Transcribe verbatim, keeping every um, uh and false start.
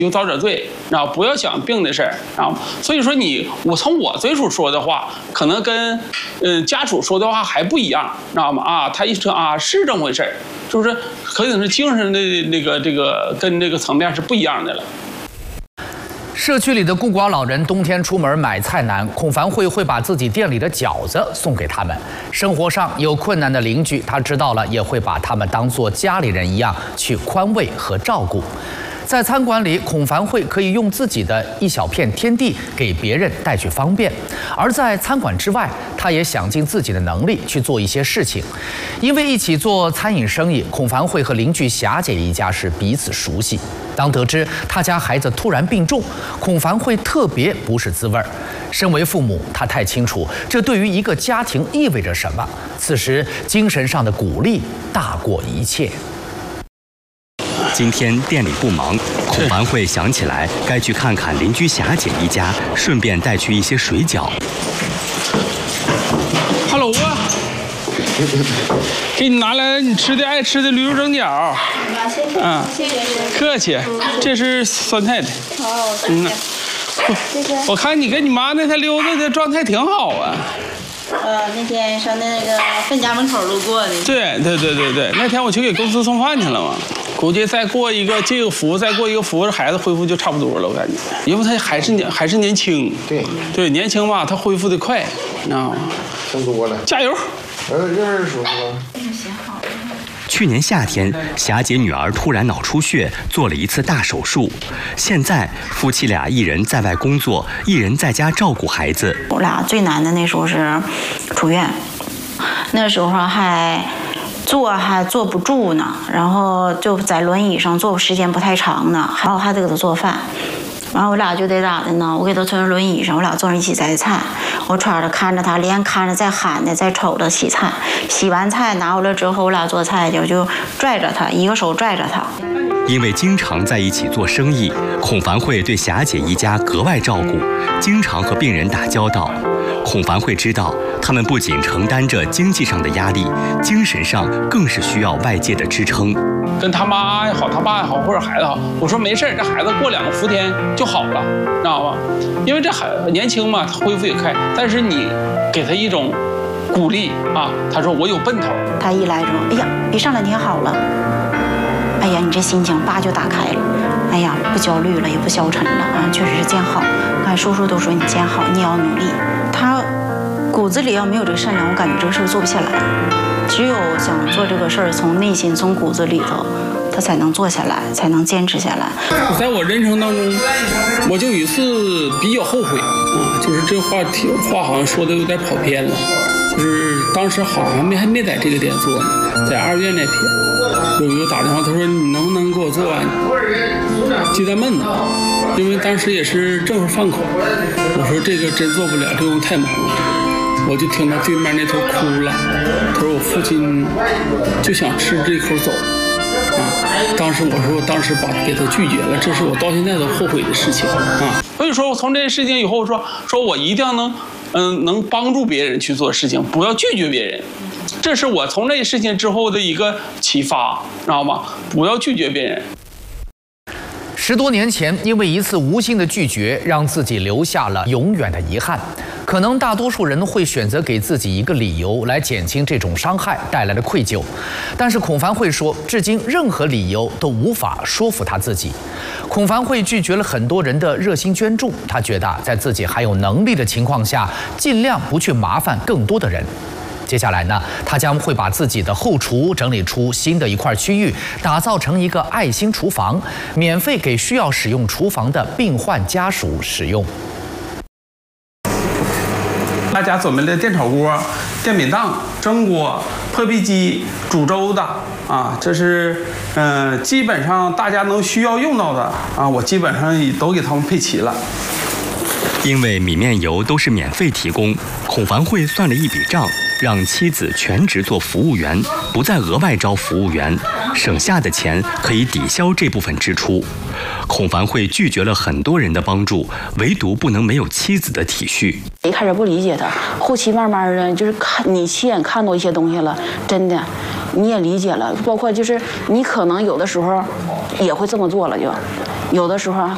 有早者罪，啊，不要想病的事儿啊。所以说你，我从我嘴里说的话，可能跟嗯、呃、家属说的话还不一样，知道吗？啊，他一说啊是这么回事儿，就是可能是精神的那个这个跟这个层面是不一样的了。 社区里的孤寡老人冬天出门买菜难，孔凡慧会把自己店里的饺子送给他们。生活上有困难的邻居，他知道了也会把他们当作家里人一样去宽慰和照顾。在餐馆里，孔凡慧可以用自己的一小片天地给别人带去方便；而在餐馆之外，他也想尽自己的能力去做一些事情。因为一起做餐饮生意，孔凡慧和邻居霞姐一家是彼此熟悉。当得知他家孩子突然病重，孔凡慧特别不是滋味儿。身为父母，他太清楚这对于一个家庭意味着什么。此时，精神上的鼓励大过一切。 今天店里不忙，孔凡慧想起来该去看看邻居霞姐一家，顺便带去一些水饺。 Hello 啊，给你拿来你吃的爱吃的驴肉蒸饺。嗯，客气。这是酸菜的。 哦，嗯，谢谢。 我看你跟你妈那天溜达的状态挺好啊。 呃，那天上那个分家门口路过的。 对对对对对，那天我去给公司送饭去了嘛。估计再过一个这个服，再过一个服，孩子恢复就差不多了，我感觉，因为他还是年还是年轻， 对对，年轻吧，他恢复的快，你知道吗？ 生多了， 加油！ 呃，热热舒服吧。 去年夏天，霞姐女儿突然脑出血，做了一次大手术。现在夫妻俩一人在外工作，一人在家照顾孩子。 我俩最难的那时候是出院，那时候还。坐还坐不住呢，然后就在轮椅上坐时间不太长呢，然后还得给他做饭，然后我俩就得咋的呢？我给他推轮椅上，我俩坐上一起摘菜，我揣着看着他，连看着再喊的，再瞅着洗菜，洗完菜拿回来之后，我俩做菜就就拽着他，一个手拽着他。 因为经常在一起做生意，孔凡慧对霞姐一家格外照顾，经常和病人打交道。孔凡慧知道，他们不仅承担着经济上的压力，精神上更是需要外界的支撑。 跟他妈也好，他爸也好，或者孩子好，我说没事，这孩子过两个伏天就好了，知道吧？因为这孩子年轻嘛，他恢复也快，但是你给他一种鼓励啊，他说我有奔头。 他一来之后，哎呀，比上两天好了。哎呀，你这心情叭就打开了，哎呀，不焦虑了，也不消沉了啊，确实是见好。刚才叔叔都说你见好，你也要努力。他骨子里要没有这个善良，我感觉这个事儿做不下来。只有想做这个事儿，从内心、从骨子里头，他才能做下来，才能坚持下来。 在我人生当中，我就有一次比较后悔啊，就是这话题话好像说的有点跑偏了，就是当时好像没还没在这个店做呢，在二院那片。有一个打电话，他说你能不能给我做完鸡蛋焖呢？因为当时也是正好饭口，我说这个真做不了，这个太忙了。我就听到对面那头哭了，他说我父亲就想吃这口走啊。当时我说，当时把给他拒绝了，这是我到现在都后悔的事情啊。所以说我从这件事情以后说，说我一定要能嗯能帮助别人去做事情，不要拒绝别人。这是我从这件事情之后的一个启发，知道吗？不要拒绝别人。 十多年前，因为一次无心的拒绝，让自己留下了永远的遗憾。可能大多数人会选择给自己一个理由来减轻这种伤害带来的愧疚，但是孔凡慧说，至今任何理由都无法说服他自己。孔凡慧拒绝了很多人的热心捐助，他觉得在自己还有能力的情况下，尽量不去麻烦更多的人。接下来呢，他将会把自己的后厨整理出新的一块区域，打造成一个爱心厨房，免费给需要使用厨房的病患家属使用。 大家准备的电炒锅、电饼铛、蒸锅、破壁机、煮粥的啊，这是嗯、呃，基本上大家能需要用到的啊，我基本上也都给他们配齐了。 因为米面油都是免费提供，孔凡慧算了一笔账，让妻子全职做服务员，不再额外招服务员，省下的钱可以抵消这部分支出。孔凡慧拒绝了很多人的帮助，唯独不能没有妻子的体恤。 一开始不理解他，后期慢慢的就是看你亲眼看到一些东西了，真的你也理解了，包括就是你可能有的时候也会这么做了就。有的时候